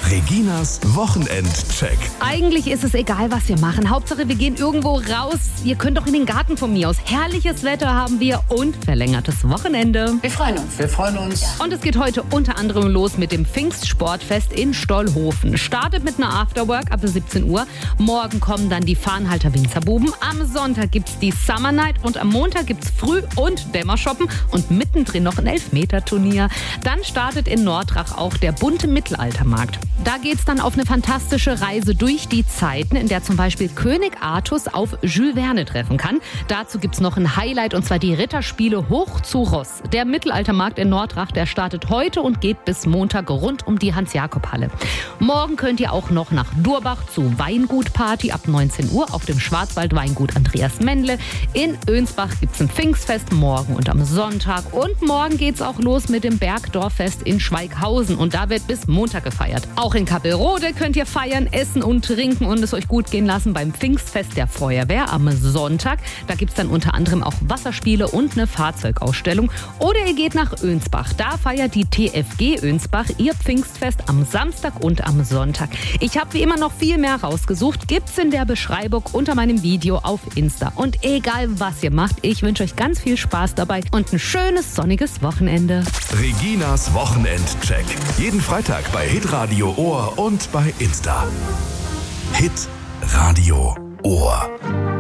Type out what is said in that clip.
Reginas Wochenendcheck. Eigentlich ist es egal, was wir machen. Hauptsache, wir gehen irgendwo raus. Ihr könnt doch in den Garten von mir aus. Herrliches Wetter haben wir und verlängertes Wochenende. Wir freuen uns. Und es geht heute unter anderem los mit dem Pfingstsportfest in Stollhofen. Startet mit einer Afterwork ab 17 Uhr. Morgen kommen dann die Farnhalter Winzerbuben. Am Sonntag gibt's die Summer Night und am Montag gibt's Früh- und Dämmershoppen und mittendrin noch ein Elfmeterturnier. Dann startet in Nordrach auch der bunte Mittelaltermarkt. Da geht's dann auf eine fantastische Reise durch die Zeiten, in der zum Beispiel König Artus auf Jules Verne treffen kann. Dazu gibt's noch ein Highlight, und zwar die Ritterspiele hoch zu Ross. Der Mittelaltermarkt in Nordrach, der startet heute und geht bis Montag rund um die Hans-Jakob-Halle. Morgen könnt ihr auch noch nach Durbach zu Weingutparty ab 19 Uhr auf dem Schwarzwald-Weingut Andreas Mendle. In Önsbach gibt's ein Pfingstfest morgen und am Sonntag. Und morgen geht's auch los mit dem Bergdorffest in Schweighausen. Und da wird bis Montag gefeiert. Auch in Kappelrode könnt ihr feiern, essen und trinken und es euch gut gehen lassen beim Pfingstfest der Feuerwehr am Sonntag. Da gibt's dann unter anderem auch Wasserspiele und eine Fahrzeugausstellung. Oder ihr geht nach Önsbach. Da feiert die TFG Önsbach ihr Pfingstfest am Samstag und am Sonntag. Ich habe wie immer noch viel mehr rausgesucht. Gibt's in der Beschreibung unter meinem Video auf Insta. Und egal was ihr macht, ich wünsche euch ganz viel Spaß dabei und ein schönes sonniges Wochenende. Reginas Wochenendcheck. Jeden Freitag bei Hitradio Ohr und bei Insta. Hitradio Ohr.